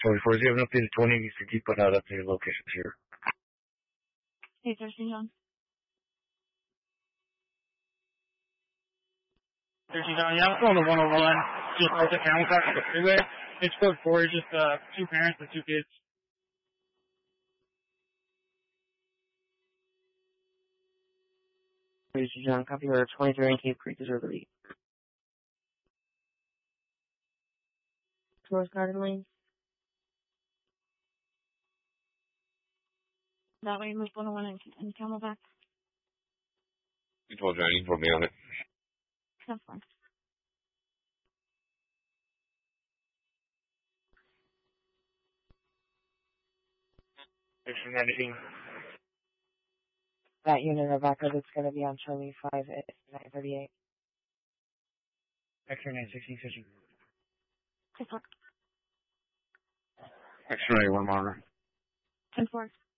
Charlie 4, you have an updated 20, you can keep putting out updated locations here. Hey, Thursday, John. Thursday, John, yeah, I'm still on the 101, just like the camel car to the freeway. It's code 4, just, 2 parents and 2 kids. Thursday, John, copy order 23 in Cape Creek, Reserve Elite. Rose Garden Lane. That way, move 101 and Camelback. You told Johnny, you put me on it. That's fine. Section 19. That unit of record is going to be on Charlie 5 at 938. X-ray 916, switching. Ten 4. X-ray 1 monitor. 10 4.